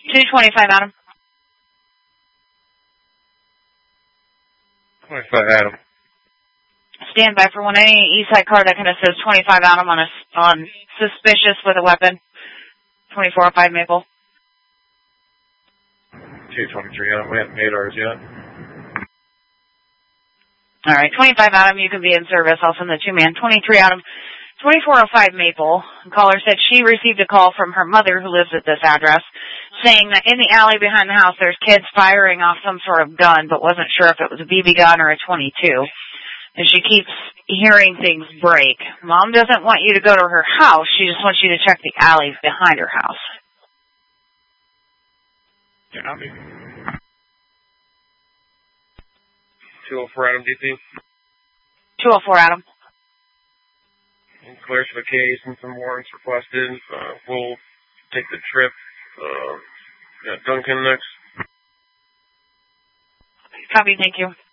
225, Adam. 25, Adam. Stand by for 180. Eastside car that kind of says 25, Adam on suspicious with a weapon. 2405 Maple. 223, Adam. We haven't made ours yet. All right, 25, Adam. You can be in service. I'll send the 2-man. 23, Adam. 2405 Maple. The caller said she received a call from her mother who lives at this address saying that in the alley behind the house there's kids firing off some sort of gun but wasn't sure if it was a BB gun or a 22. And she keeps hearing things break. Mom doesn't want you to go to her house. She just wants you to check the alleys behind her house. Yeah, 204 Adam, DP. 204 Adam. Clarification, some warrants requested. We'll take the trip. Duncan next. Copy, thank you.